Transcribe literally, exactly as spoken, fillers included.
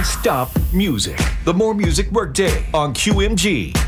Non-stop music. The More Music Workday on Q M G.